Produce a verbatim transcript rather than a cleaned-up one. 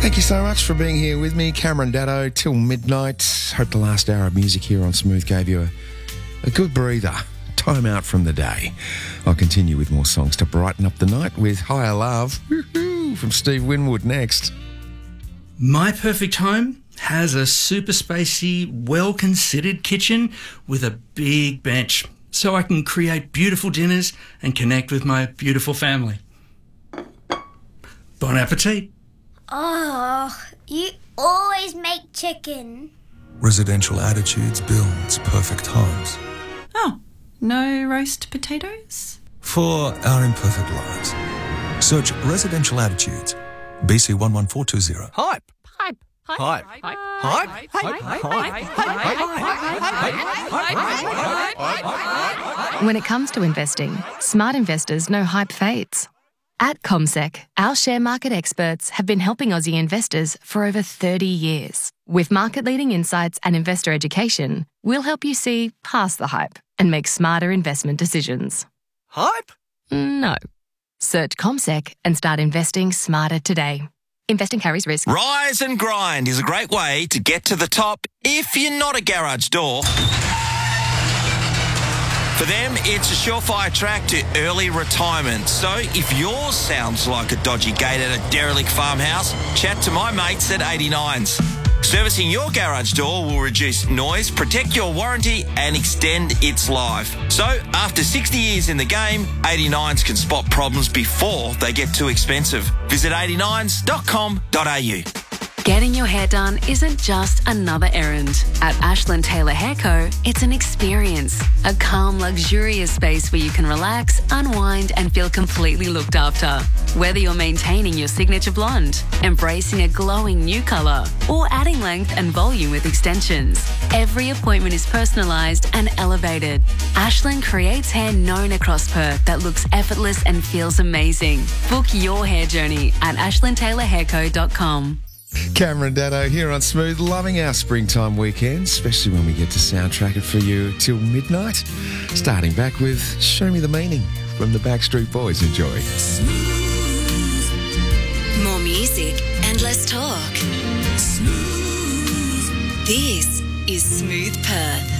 Thank you so much for being here with me, Cameron Daddo, till midnight. Hope the last hour of music here on Smooth gave you a, a good breather. Time out from the day. I'll continue with more songs to brighten up the night with Higher Love Woo-hoo, from Steve Winwood next. My perfect home has a super spacey, well-considered kitchen with a big bench so I can create beautiful dinners and connect with my beautiful family. Bon appetit. Oh, you always make chicken. Residential Attitudes builds perfect homes. Oh, no roast potatoes? For our imperfect lives. Search Residential Attitudes, B C one one four two zero. Hype. Hype. Hype. Hype. Hype. Hype. When it comes to investing, smart investors know hype fades. At CommSec, our share market experts have been helping Aussie investors for over thirty years. With market-leading insights and investor education, we'll help you see past the hype and make smarter investment decisions. Hype? No. Search CommSec and start investing smarter today. Investing carries risk. Rise and Grind is a great way to get to the top if you're not a garage door. For them, it's a surefire track to early retirement. So if yours sounds like a dodgy gate at a derelict farmhouse, chat to my mates at eighty-nines. Servicing your garage door will reduce noise, protect your warranty and extend its life. So after sixty years in the game, eighty-nines can spot problems before they get too expensive. Visit eighty-nines dot com dot a u. Getting your hair done isn't just another errand. At Ashland Taylor Hair Co, it's an experience. A calm, luxurious space where you can relax, unwind and feel completely looked after. Whether you're maintaining your signature blonde, embracing a glowing new colour, or adding length and volume with extensions, every appointment is personalised and elevated. Ashland creates hair known across Perth that looks effortless and feels amazing. Book your hair journey at ashland taylor hair co dot com. Cameron Daddo here on Smooth, loving our springtime weekends, especially when we get to soundtrack it for you till midnight. Starting back with Show Me the Meaning from the Backstreet Boys. Enjoy. More music and less talk. Smooth. This is Smooth Perth.